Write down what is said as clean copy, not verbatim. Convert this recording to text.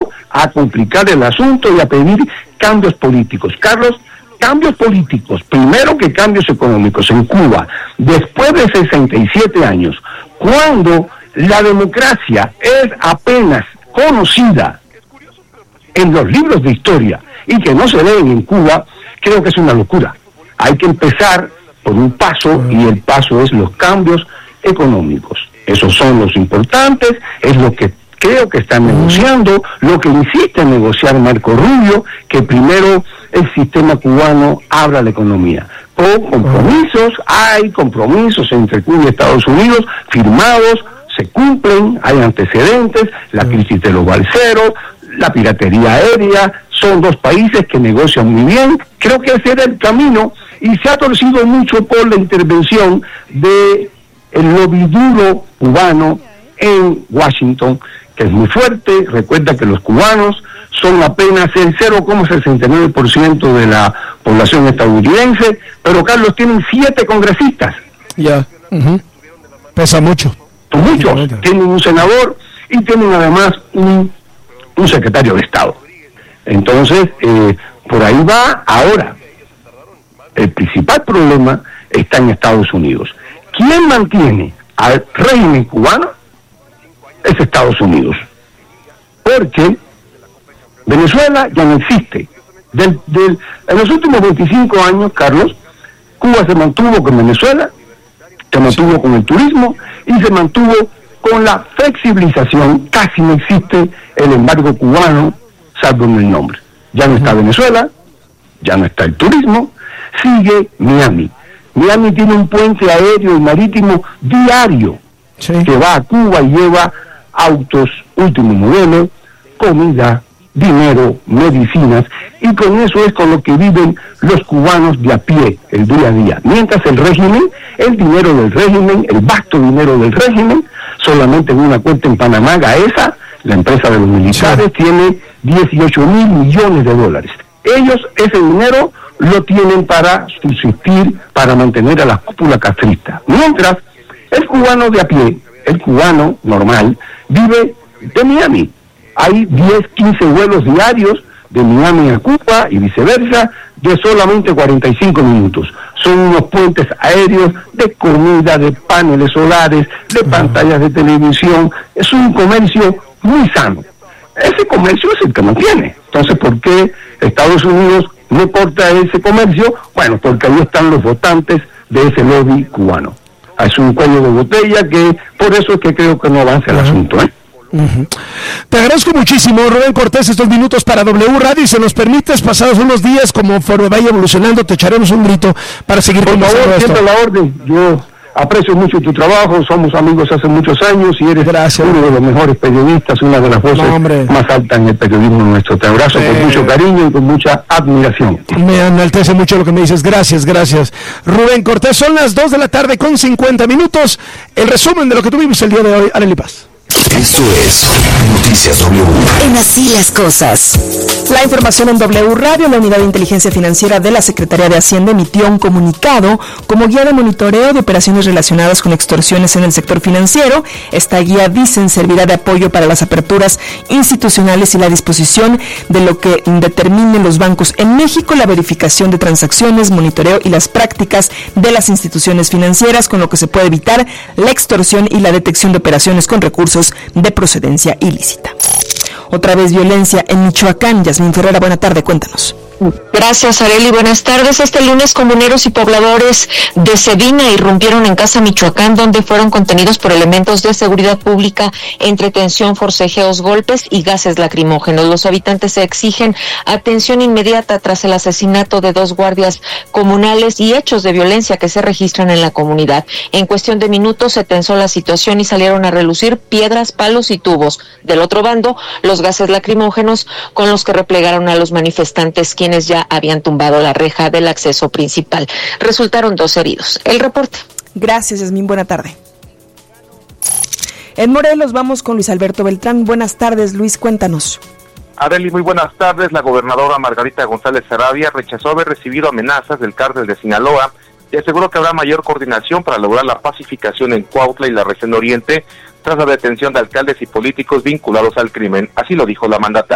empezó a complicar el asunto y a pedir cambios políticos. Carlos, cambios políticos, primero que cambios económicos en Cuba, después de 67 años, cuando la democracia es apenas conocida en los libros de historia y que no se leen en Cuba, creo que es una locura. Hay que empezar por un paso, y el paso es los cambios económicos. Esos son los importantes, es lo que creo que están negociando, lo que insiste en negociar Marco Rubio, que primero el sistema cubano abra la economía. Con compromisos, hay compromisos entre Cuba y Estados Unidos firmados, se cumplen, hay antecedentes, la crisis de los balseros, la piratería aérea, son dos países que negocian muy bien. Creo que ese era el camino y se ha torcido mucho por la intervención de el lobby duro cubano en Washington, que es muy fuerte. Recuerda que los cubanos son apenas el 0,69% de la población estadounidense, pero Carlos, tienen 7 congresistas. Ya, pesa mucho. Muchos, tienen un senador y tienen además un secretario de Estado. Entonces, por ahí va. Ahora, el principal problema está en Estados Unidos. ¿Quién mantiene al régimen cubano? Es Estados Unidos. Porque Venezuela ya no existe. En los últimos 25 años, Carlos, Cuba se mantuvo con Venezuela, se mantuvo con el turismo y se mantuvo con la flexibilización. Casi no existe el embargo cubano, salvo en el nombre. Ya no está Venezuela, ya no está el turismo, sigue Miami. Miami tiene un puente aéreo y marítimo diario que va a Cuba y lleva autos último modelo, comida, dinero, medicinas, y con eso es con lo que viven los cubanos de a pie, el día a día. Mientras el dinero del régimen, el vasto dinero del régimen, solamente en una cuenta en Panamá, Gaesa, la empresa de los militares, tiene 18,000 millones de dólares. Ellos ese dinero lo tienen para subsistir, para mantener a la cúpula castrista. Mientras el cubano de a pie, el cubano normal, vive de Miami. Hay 10, 15 vuelos diarios de Miami a Cuba y viceversa, de solamente 45 minutos. Son unos puentes aéreos de comida, de paneles solares, de pantallas de televisión. Es un comercio muy sano. Ese comercio es el que mantiene. Entonces, ¿por qué Estados Unidos no corta ese comercio? Bueno, porque ahí están los votantes de ese lobby cubano. Es un cuello de botella que, por eso es que creo que no avanza el asunto, ¿eh? Te agradezco muchísimo, Rubén Cortés, estos minutos para W Radio, y si nos permites, pasados unos días, como vaya evolucionando, te echaremos un grito para seguir con esto. Por favor, siempre a la orden. Yo aprecio mucho tu trabajo, somos amigos hace muchos años y eres uno de los mejores periodistas, una de las voces más altas en el periodismo nuestro. Te abrazo con mucho cariño y con mucha admiración. Me enaltece mucho lo que me dices, gracias. Rubén Cortés, son las 2:50 p.m. El resumen de lo que tuvimos el día de hoy. Arely Paz. Esto es Noticias W. En Así las Cosas. La información en W Radio. La Unidad de Inteligencia Financiera de la Secretaría de Hacienda emitió un comunicado como guía de monitoreo de operaciones relacionadas con extorsiones en el sector financiero. Esta guía, dicen, servirá de apoyo para las aperturas institucionales y la disposición de lo que determinen los bancos en México, la verificación de transacciones, monitoreo y las prácticas de las instituciones financieras, con lo que se puede evitar la extorsión y la detección de operaciones con recursos de procedencia ilícita. Otra vez violencia en Michoacán. Yasmín Ferreira, buena tarde, cuéntanos. Gracias, Arely. Buenas tardes. Este lunes, comuneros y pobladores de Cedina irrumpieron en Casa Michoacán, donde fueron contenidos por elementos de seguridad pública entre tensión, forcejeos, golpes y gases lacrimógenos. Los habitantes se exigen atención inmediata tras el asesinato de 2 guardias comunales y hechos de violencia que se registran en la comunidad. En cuestión de minutos se tensó la situación y salieron a relucir piedras, palos y tubos. Del otro bando, los gases lacrimógenos con los que replegaron a los manifestantes, quienes ya habían tumbado la reja del acceso principal. Resultaron 2 heridos. El reporte. Gracias, Yasmín. Buena tarde. En Morelos vamos con Luis Alberto Beltrán. Buenas tardes, Luis, cuéntanos. Arely, muy buenas tardes. La gobernadora Margarita González Sarabia rechazó haber recibido amenazas del cártel de Sinaloa y aseguró que habrá mayor coordinación para lograr la pacificación en Cuautla y la región oriente tras la detención de alcaldes y políticos vinculados al crimen. Así lo dijo la mandataria.